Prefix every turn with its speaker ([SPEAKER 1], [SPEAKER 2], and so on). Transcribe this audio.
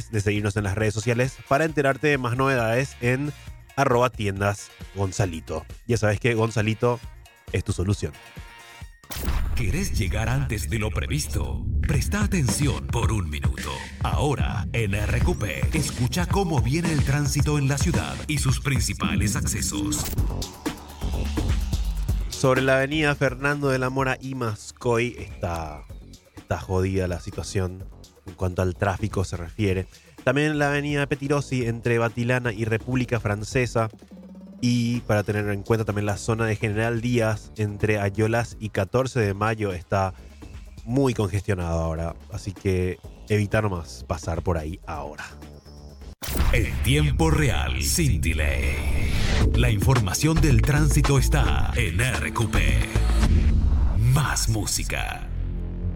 [SPEAKER 1] olvides de seguirnos en las redes sociales para enterarte de más novedades en @tiendasgonzalito. Ya sabes que Gonzalito es tu solución.
[SPEAKER 2] ¿Querés llegar antes de lo previsto? Presta atención por un minuto. Ahora, en RQP, escucha cómo viene el tránsito en la ciudad y sus principales accesos.
[SPEAKER 1] Sobre la avenida Fernando de la Mora y Mascoy está jodida la situación en cuanto al tráfico se refiere. También en la avenida Petirosi entre Batilana y República Francesa. Y para tener en cuenta también la zona de General Díaz entre Ayolas y 14 de Mayo está muy congestionado ahora. Así que evita nomás pasar por ahí ahora.
[SPEAKER 2] En tiempo real, sin delay. La información del tránsito está en RQP. Más música.